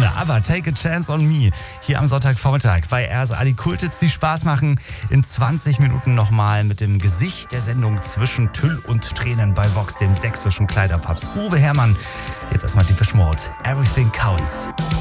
gerne. Aber Take a Chance on Me hier am Sonntagvormittag bei RS Ali Kultits, die Spaß machen. In 20 Minuten nochmal mit dem Gesicht der Sendung zwischen Tüll und Tränen bei Vox, dem sächsischen Kleiderpapst Uwe Herrmann. Jetzt erstmal Depeche Mode. Everything Counts.